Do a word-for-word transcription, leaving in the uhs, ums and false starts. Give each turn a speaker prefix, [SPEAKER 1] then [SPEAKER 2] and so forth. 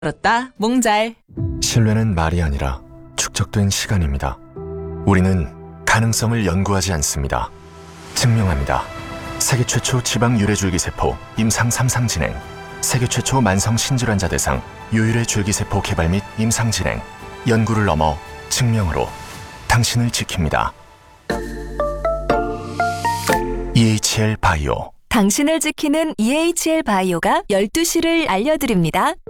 [SPEAKER 1] 그렇다, 몽잘.
[SPEAKER 2] 신뢰는 말이 아니라 축적된 시간입니다. 우리는 가능성을 연구하지 않습니다. 증명합니다. 세계 최초 지방 유래줄기세포 임상 삼 상 진행, 세계 최초 만성 신질환자 대상 유일의 줄기세포 개발 및 임상 진행, 연구를 넘어 증명으로 당신을 지킵니다. 이에이치엘 바이오.
[SPEAKER 3] 당신을 지키는 이에이치엘 바이오가 열두 시를 알려드립니다.